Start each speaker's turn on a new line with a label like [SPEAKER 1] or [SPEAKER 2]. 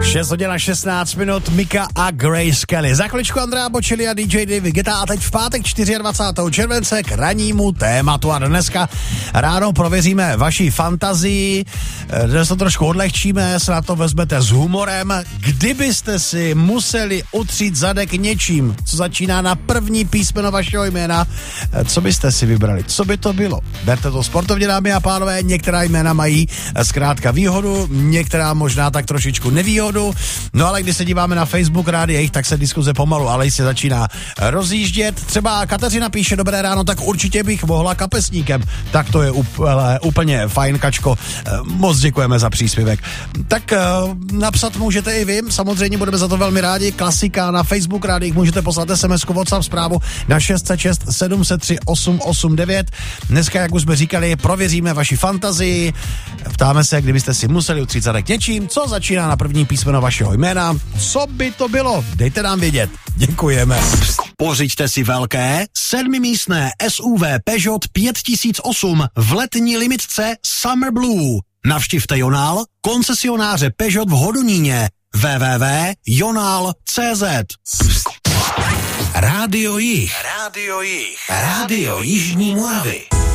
[SPEAKER 1] 6 hodin a 16 minut, Mika a Grace Kelly. Za chviličku Andrea Bocelli a DJ David Guetta a teď v pátek 24. července k rannímu tématu a dneska ráno prověříme vaši fantazii, dnes to trošku odlehčíme, se na to vezmete s humorem. Kdybyste si museli utřít zadek něčím, co začíná na první písmeno vašeho jména, co byste si vybrali? Co by to bylo? Berte to sportovně, dámy a pánové, některá jména mají zkrátka výhodu, některá možná tak trošičku nevýhodu, no ale když se díváme na Facebook Rádia, tak se diskuze pomalu, ale jistě začíná rozjíždět. Třeba Kateřina píše, dobré ráno, tak určitě bych mohla kapesníkem. Tak to je úplně fajn, Kačko. Moc děkujeme za příspěvek. Tak napsat můžete i vy, samozřejmě budeme za to velmi rádi. Klasika na Facebook Rádia, můžete poslat SMS-ku, WhatsApp zprávu na 606 703 889. Dneska, jak už jsme říkali, prověříme vaši fantazii. Ptáme se, kdybyste si museli utřít zadek něčím, co začíná na první písmeno vašeho jména. Co by to bylo? Dejte nám vědět. Děkujeme. Pořiďte si velké 7místné SUV Peugeot 5008 v letní limitce Summer Blue. Navštivte Jonál, koncesionáře Peugeot v Hodoníně. www.jonal.cz. Rádio Jih. Rádio Jižní Moravy.